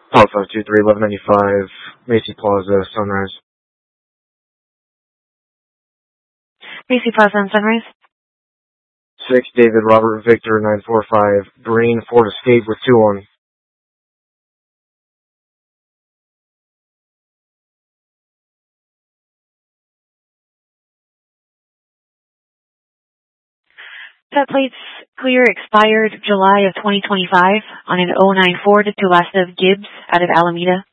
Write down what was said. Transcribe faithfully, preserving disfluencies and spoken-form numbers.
Pop five two three, eleven ninety-five, Macy Plaza, Sunrise. Macy Plaza and Sunrise. six, David Robert Victor, nine four five, Green, Ford Escape with two on. Set plates clear, expired July of twenty twenty-five on an oh nine Ford to last of Gibbs out of Alameda.